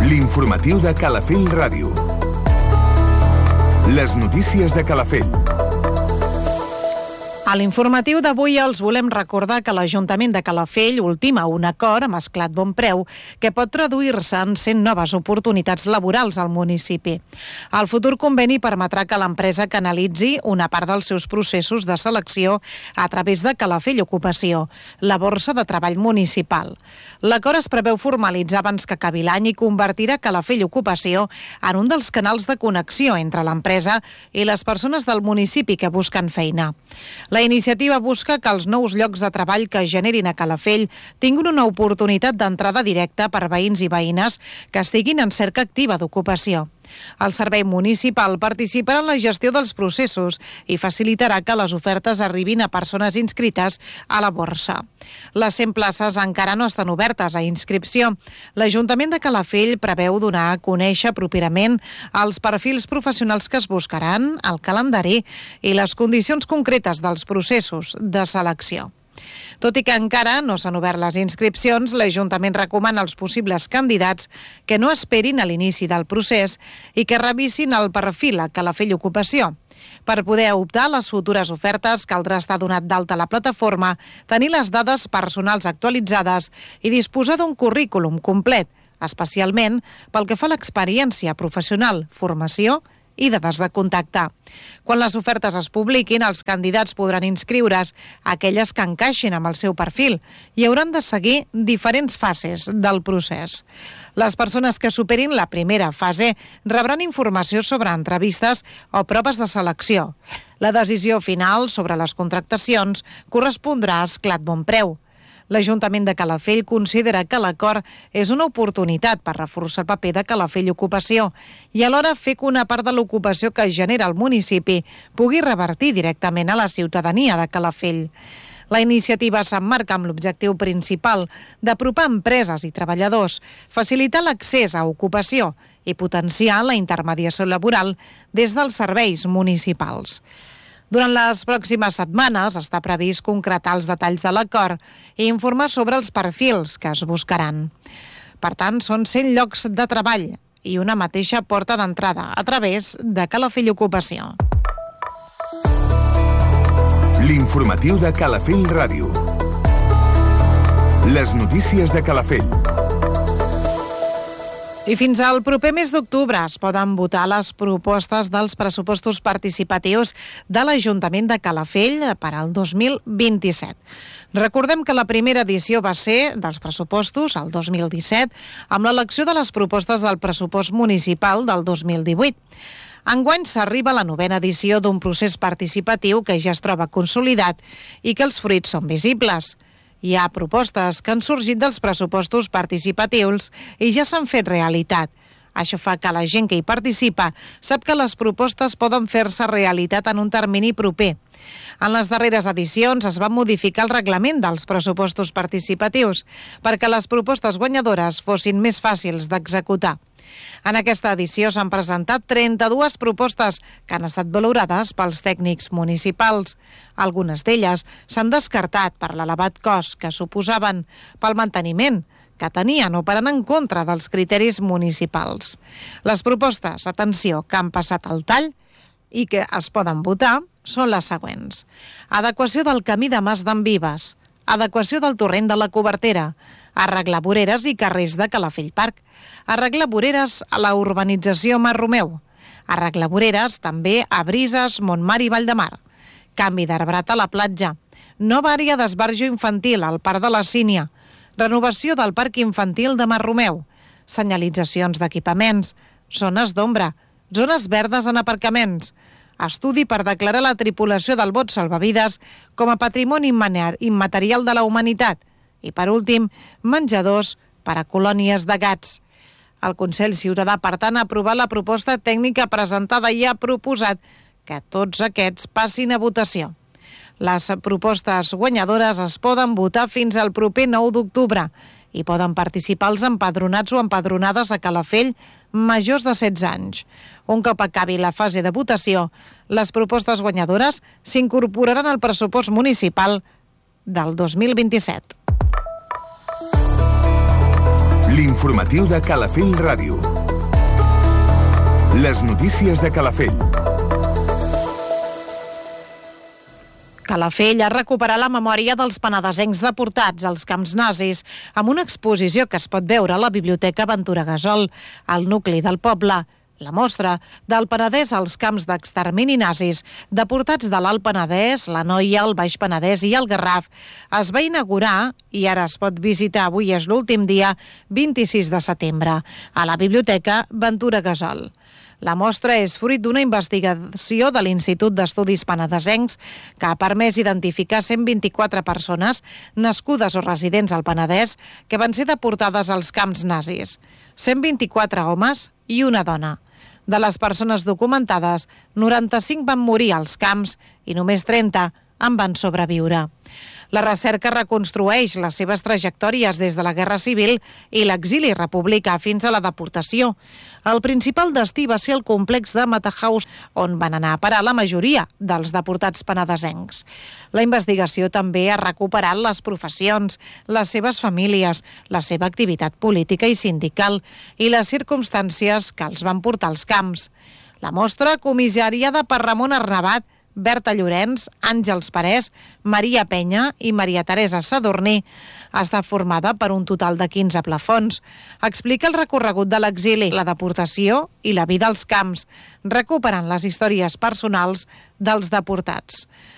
L'informatiu de Calafell Ràdio. Les notícies de Calafell. A l'informatiu d'avui els volem recordar que l'Ajuntament de Calafell ultima un acord amb Esclat Bonpreu que pot traduir-se en 100 noves oportunitats laborals al municipi. El futur conveni permetrà que l'empresa canalitzi una part dels seus processos de selecció a través de Calafell Ocupació, la borsa de treball municipal. L'acord es preveu formalitzar abans que acabi l'any i convertirà Calafell Ocupació en un dels canals de connexió entre l'empresa i les persones del municipi que busquen feina. La iniciativa busca que els nous llocs de treball que generin a Calafell tinguin una oportunitat d'entrada directa per veïns i veïnes que estiguin en cerca activa d'ocupació. El Servei Municipal participarà en la gestió dels processos i facilitarà que les ofertes arribin a persones inscrites a la borsa. Les 100 places encara no estan obertes a inscripció. L'Ajuntament de Calafell preveu donar a conèixer properament els perfils professionals que es buscaran, el calendari i les condicions concretes dels processos de selecció. Tot i que encara no s'han obert les inscripcions, l'Ajuntament recomana als possibles candidats que no esperin a l'inici del procés i que revisin el perfil a Calafell Ocupació. Per poder optar a les futures ofertes caldrà estar donat d'alta a la plataforma, tenir les dades personals actualitzades i disposar d'un currículum complet, especialment pel que fa a l'experiència professional, formació i dades de contacte. Quan les ofertes es publiquin, els candidats podran inscriure's a aquelles que encaixin amb el seu perfil i hauran de seguir diferents fases del procés. Les persones que superin la primera fase rebran informació sobre entrevistes o proves de selecció. La decisió final sobre les contractacions correspondrà a Esclat Bonpreu. L'Ajuntament de Calafell considera que l'acord és una oportunitat per reforçar el paper de Calafell Ocupació i alhora fer que una part de l'ocupació que genera el municipi pugui revertir directament a la ciutadania de Calafell. La iniciativa s'emmarca amb l'objectiu principal d'apropar empreses i treballadors, facilitar l'accés a ocupació i potenciar la intermediació laboral des dels serveis municipals. Durant les pròximes setmanes està previst concretar els detalls de l'acord i informar sobre els perfils que es buscaran. Per tant, són 100 llocs de treball i una mateixa porta d'entrada a través de Calafell Ocupació. L'informatiu de Calafell Ràdio. Les notícies de Calafell. I fins al proper mes d'octubre es poden votar les propostes dels pressupostos participatius de l'Ajuntament de Calafell per al 2027. Recordem que la primera edició va ser dels pressupostos, el 2017, amb l'elecció de les propostes del pressupost municipal del 2018. Enguany s'arriba a la 9a edició d'un procés participatiu que ja es troba consolidat i que els fruits són visibles. Hi ha propostes que han sorgit dels pressupostos participatius i ja s'han fet realitat. Això fa que la gent que hi participa sap que les propostes poden fer-se realitat en un termini proper. En les darreres edicions es va modificar el reglament dels pressupostos participatius perquè les propostes guanyadores fossin més fàcils d'executar. En aquesta edició s'han presentat 32 propostes que han estat valorades pels tècnics municipals. Algunes d'elles s'han descartat per l'elevat cost que suposaven pel manteniment que tenien o per anar en contra dels criteris municipals. Les propostes, atenció, que han passat al tall i que es poden votar són les següents. Adequació del camí de Mas d'en Vives, adequació del torrent de la Cobertera, arreglar voreres i carrers de Calafell Parc, arreglar voreres a la urbanització Mar Romeu, arreglar voreres també a Brises, Montmar i Valldemar, canvi d'arbrat a la platja, nova àrea d'esbarjo infantil al Parc de la Sínia, renovació del Parc Infantil de Mar Romeu, senyalitzacions d'equipaments, zones d'ombra, zones verdes en aparcaments, estudi per declarar la tripulació del bot salvavides com a patrimoni immaterial de la humanitat i, per últim, menjadors per a colònies de gats. El Consell Ciutadà, per tant, ha aprovat la proposta tècnica presentada i ha proposat que tots aquests passin a votació. Les propostes guanyadores es poden votar fins al proper 9 d'octubre i poden participar els empadronats o empadronades a Calafell majors de 16 anys. Un cop acabi la fase de votació, les propostes guanyadores s'incorporaran al pressupost municipal del 2027. L'informatiu de Calafell Ràdio. Les notícies de Calafell. Calafell ha recuperat la memòria dels penedesencs deportats als camps nazis amb una exposició que es pot veure a la Biblioteca Ventura Gasol, al nucli del poble. La mostra del Penedès als camps d'extermini nazis, deportats de l'Alt Penedès, l'Anoia, el Baix Penedès i el Garraf, es va inaugurar i ara es pot visitar, avui és l'últim dia, 26 de setembre, a la Biblioteca Ventura Gasol. La mostra és fruit d'una investigació de l'Institut d'Estudis Penedesencs que ha permès identificar 124 persones nascudes o residents al Penedès que van ser deportades als camps nazis. 124 homes i una dona. De les persones documentades, 95 van morir als camps i només 30 en van sobreviure. La recerca reconstrueix les seves trajectòries des de la Guerra Civil i l'exili republicà fins a la deportació. El principal destí va ser el complex de Matahaus, on van anar a parar la majoria dels deportats penedesencs. La investigació també ha recuperat les professions, les seves famílies, la seva activitat política i sindical i les circumstàncies que els van portar als camps. La mostra, comissariada per Ramon Arnabat, Berta Llorenç, Àngels Parés, Maria Penya i Maria Teresa Sadurní, està formada per un total de 15 plafons. Explica el recorregut de l'exili, la deportació i la vida als camps, recuperant les històries personals dels deportats.